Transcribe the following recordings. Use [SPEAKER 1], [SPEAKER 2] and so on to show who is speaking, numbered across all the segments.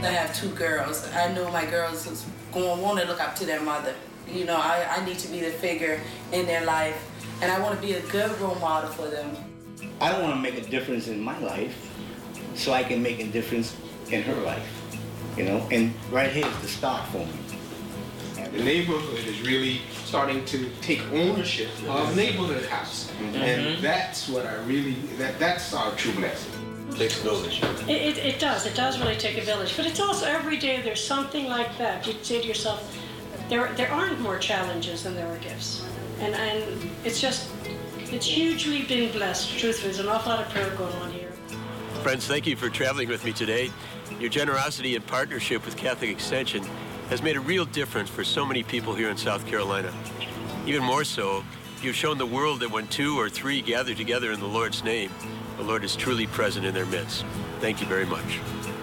[SPEAKER 1] I have 2 girls. I know my girls is going to want to look up to their mother. You know, I need to be the figure in their life, and I want to be a good role model for them.
[SPEAKER 2] I want to make a difference in my life so I can make a difference in her life, you know, and right here is the start for me.
[SPEAKER 3] The neighborhood is really starting to take ownership of Neighborhood House. And that's what that's our true blessing.
[SPEAKER 4] It takes a village.
[SPEAKER 5] It does really take a village. But it's also every day there's something like that. You say to yourself, there aren't more challenges than there are gifts. And it's hugely been blessed. Truthfully, there's an awful lot of prayer going on here.
[SPEAKER 4] Friends, thank you for traveling with me today. Your generosity and partnership with Catholic Extension has made a real difference for so many people here in South Carolina. Even more so, you've shown the world that when 2 or 3 gather together in the Lord's name, the Lord is truly present in their midst. Thank you very much.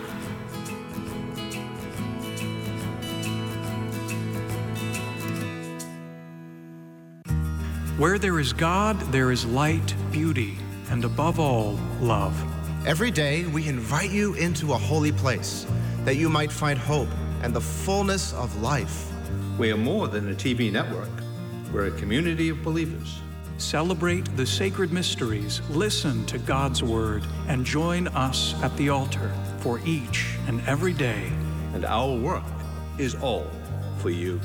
[SPEAKER 6] Where there is God, there is light, beauty, and above all, love.
[SPEAKER 7] Every day, we invite you into a holy place that you might find hope and the fullness of life.
[SPEAKER 8] We are more than a TV network. We're a community of believers.
[SPEAKER 6] Celebrate the sacred mysteries, listen to God's word, and join us at the altar for each and every day.
[SPEAKER 8] And our work is all for you.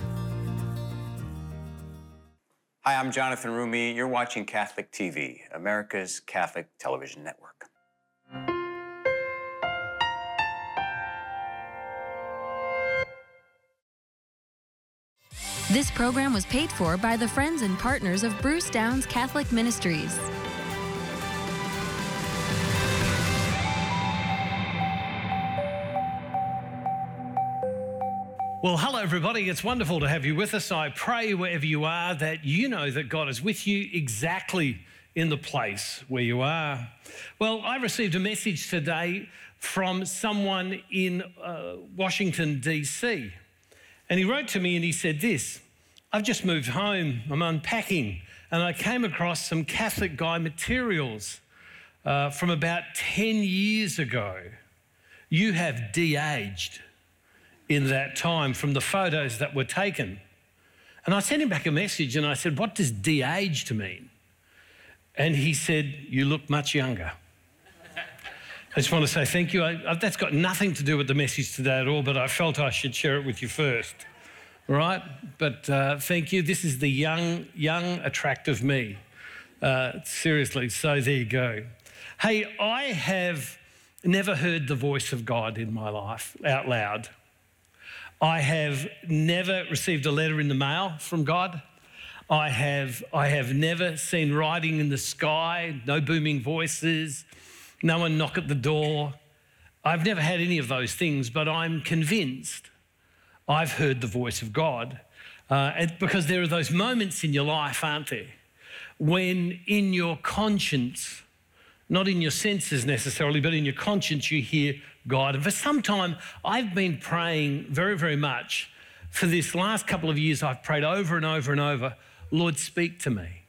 [SPEAKER 9] Hi, I'm Jonathan Rumi. You're watching Catholic TV, America's Catholic television network.
[SPEAKER 10] This program was paid for by the friends and partners of Bruce Downs Catholic Ministries.
[SPEAKER 11] Well, hello, everybody. It's wonderful to have you with us. I pray wherever you are that you know that God is with you exactly in the place where you are. Well, I received a message today from someone in Washington, D.C., and he wrote to me and he said this: I've just moved home, I'm unpacking, and I came across some Catholic Guy materials from about 10 years ago. You have de-aged in that time from the photos that were taken. And I sent him back a message and I said, what does de-aged mean? And he said, you look much younger. I just want to say thank you. That's got nothing to do with the message today at all, but I felt I should share it with you first, all right? But thank you. This is the young, attractive me. Seriously, so there you go. Hey, I have never heard the voice of God in my life out loud. I have never received a letter in the mail from God. I have never seen writing in the sky, no booming voices, no one knock at the door. I've never had any of those things, but I'm convinced I've heard the voice of God. Because there are those moments in your life, aren't there, when in your conscience, not in your senses necessarily, but in your conscience you hear God. And for some time, I've been praying very, very much. For this last couple of years, I've prayed over and over and over, Lord, speak to me.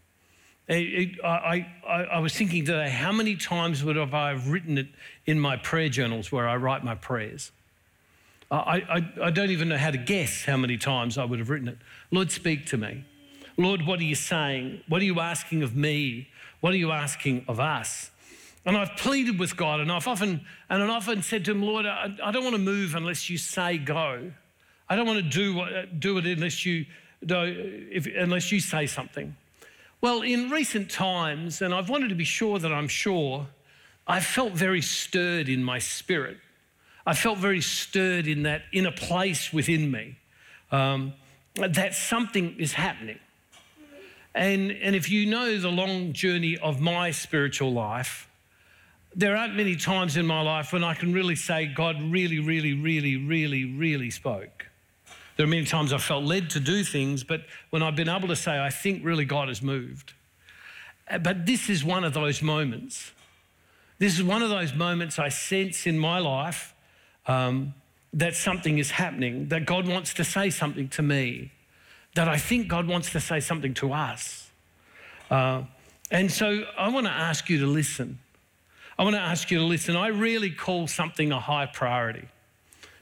[SPEAKER 11] I was thinking today, how many times would I have written it in my prayer journals where I write my prayers? I don't even know how to guess how many times I would have written it. Lord, speak to me. Lord, what are you saying? What are you asking of me? What are you asking of us? And I've pleaded with God, and I've often said to him, Lord, I don't want to move unless you say go. I don't want to do it unless you say something. Well, in recent times, and I've wanted to be sure that I'm sure, I felt very stirred in my spirit. I felt very stirred in that inner place within me that something is happening. And if you know the long journey of my spiritual life, there aren't many times in my life when I can really say God really, really, really, really, really spoke. There are many times I felt led to do things, but when I've been able to say, I think really God has moved. But this is one of those moments. This is one of those moments I sense in my life that something is happening, that God wants to say something to me, that I think God wants to say something to us. And so I want to ask you to listen. I really call something a high priority.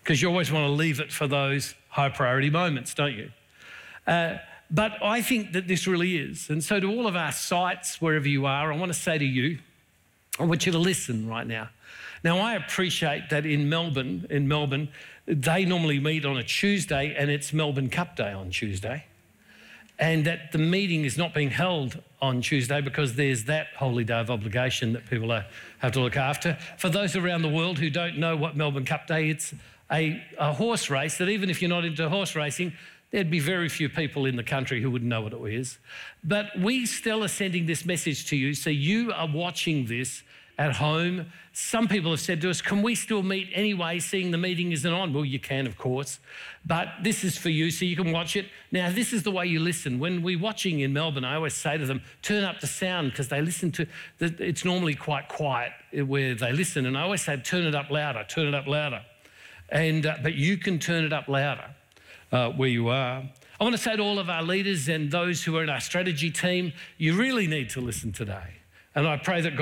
[SPEAKER 11] because you always want to leave it for those high priority moments, don't you? But I think that this really is. And so to all of our sites, wherever you are, I want to say to you, I want you to listen right now. Now, I appreciate that in Melbourne, they normally meet on a Tuesday and it's Melbourne Cup Day on Tuesday. And that the meeting is not being held on Tuesday because there's that holy day of obligation that people have to look after. For those around the world who don't know what Melbourne Cup Day, it's a horse race that even if you're not into horse racing, there'd be very few people in the country who wouldn't know what it is. But we still are sending this message to you. So you are watching this at home. Some people have said to us, can we still meet anyway, seeing the meeting isn't on? Well, you can, of course. But this is for you, so you can watch it. Now, this is the way you listen. When we're watching in Melbourne, I always say to them, turn up the sound, because they listen to, it's normally quite quiet where they listen. And I always say, turn it up louder, turn it up louder. And but you can turn it up louder where you are. I want to say to all of our leaders and those who are in our strategy team, you really need to listen today. And I pray that God